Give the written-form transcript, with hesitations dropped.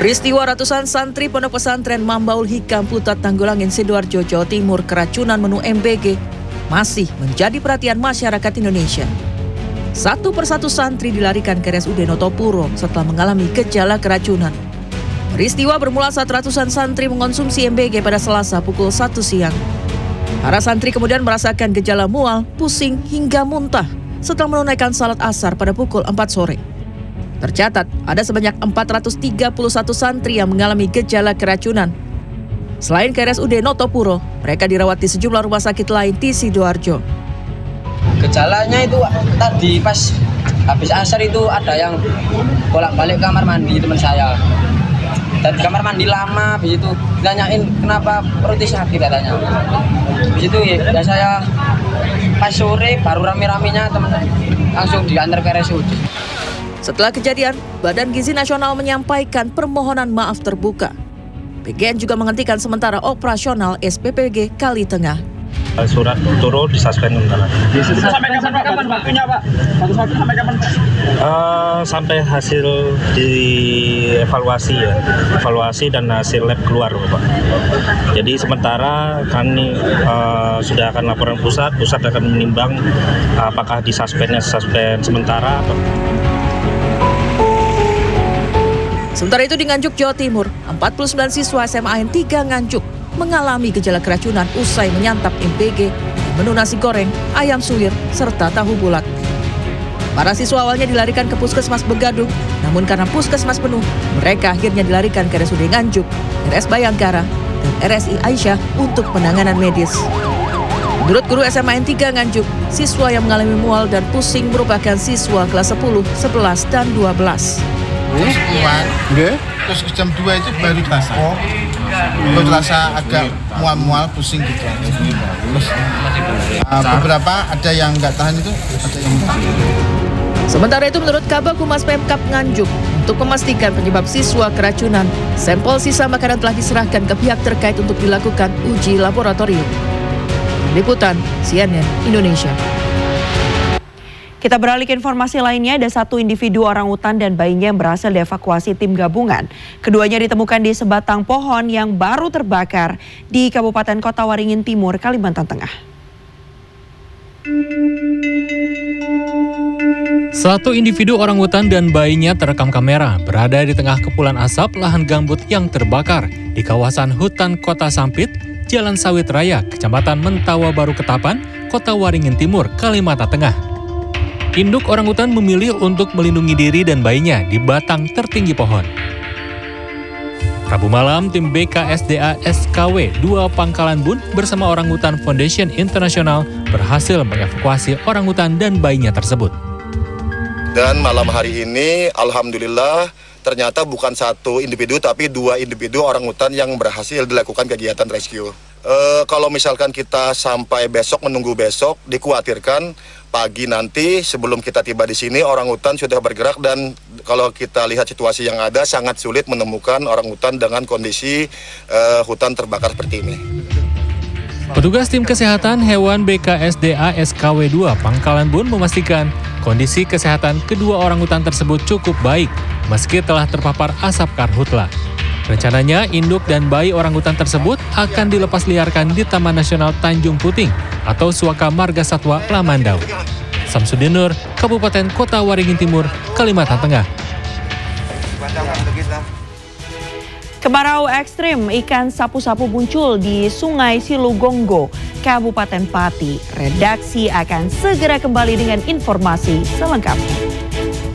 Peristiwa ratusan santri Pondok Pesantren Mambaul Hikam Putat Tanggulangin Sidoarjo, Jawa Timur keracunan menu MBG masih menjadi perhatian masyarakat Indonesia. Satu persatu santri dilarikan ke RSUD Notopuro setelah mengalami gejala keracunan. Peristiwa bermula saat ratusan santri mengonsumsi MBG pada Selasa pukul 1 siang. Para santri kemudian merasakan gejala mual, pusing, hingga muntah setelah menunaikan salat asar pada pukul 4 sore. Tercatat, ada sebanyak 431 santri yang mengalami gejala keracunan. Selain ke RSUD Notopuro, mereka dirawat di sejumlah rumah sakit lain di Sidoarjo. Gejalanya itu tadi pas habis asar itu ada yang bolak-balik kamar mandi teman saya. Dan di kamar mandi lama, habis itu ditanyain kenapa perutnya sakit katanya. Habis itu ya saya pas sore baru rame-ramenya teman langsung diantar ke RSUD. Setelah kejadian, Badan Gizi Nasional menyampaikan permohonan maaf terbuka. PGN juga menghentikan sementara operasional SPPG Kali Tengah. Surat turun disuspend sementara. Sampai kapan waktunya, Pak? Satu sampai kapan, Pak? Sampai hasil dievaluasi ya, evaluasi dan hasil lab keluar, Pak. Jadi sementara kami sudah akan laporan pusat akan menimbang apakah disuspend sementara atau. Sementara itu di Nganjuk, Jawa Timur, 49 siswa SMA N3 Nganjuk mengalami gejala keracunan usai menyantap MBG, menu nasi goreng, ayam suwir, serta tahu bulat. Para siswa awalnya dilarikan ke Puskesmas Begadung, namun karena puskesmas penuh, mereka akhirnya dilarikan ke RSUD Nganjuk, RS Bayangkara, dan RSI Aisyah untuk penanganan medis. Menurut guru SMA N3 Nganjuk, siswa yang mengalami mual dan pusing merupakan siswa kelas 10, 11, dan 12. Terus keluar, terus jam 2 itu baru terasa. Baru terasa agak mual-mual, pusing gitu. Terus beberapa ada yang nggak tahan itu, ada yang tahan. Sementara itu menurut Kabag Humas Pemkab Nganjuk, untuk memastikan penyebab siswa keracunan, sampel sisa makanan telah diserahkan ke pihak terkait untuk dilakukan uji laboratorium. Liputan CNN Indonesia. Kita beralih ke informasi lainnya, ada satu individu orangutan dan bayinya yang berhasil dievakuasi tim gabungan. Keduanya ditemukan di sebatang pohon yang baru terbakar di Kabupaten Kota Waringin Timur, Kalimantan Tengah. Satu individu orangutan dan bayinya terekam kamera berada di tengah kepulan asap lahan gambut yang terbakar di kawasan hutan Kota Sampit, Jalan Sawit Raya, Kecamatan Mentawa Baru Ketapang, Kota Waringin Timur, Kalimantan Tengah. Induk orangutan memilih untuk melindungi diri dan bayinya di batang tertinggi pohon. Rabu malam, tim BKSDA SKW 2 Pangkalan Bun bersama Orangutan Foundation International berhasil mengevakuasi orangutan dan bayinya tersebut. Dan malam hari ini, alhamdulillah, ternyata bukan satu individu, tapi 2 individu orangutan yang berhasil dilakukan kegiatan rescue. Kalau misalkan kita sampai besok, menunggu besok, dikhawatirkan pagi nanti sebelum kita tiba di sini orangutan sudah bergerak, dan kalau kita lihat situasi yang ada sangat sulit menemukan orangutan dengan kondisi hutan terbakar seperti ini. Petugas tim kesehatan hewan BKSDA SKW 2 Pangkalan Bun memastikan kondisi kesehatan kedua orangutan tersebut cukup baik meski telah terpapar asap karhutla. Rencananya, induk dan bayi orangutan tersebut akan dilepas liarkan di Taman Nasional Tanjung Puting atau Suaka Marga Satwa Lamandau. Samsudin Nur, Kabupaten Kota Waringin Timur, Kalimantan Tengah. Kemarau ekstrim, ikan sapu-sapu muncul di Sungai Silugonggo, Kabupaten Pati. Redaksi akan segera kembali dengan informasi selengkapnya.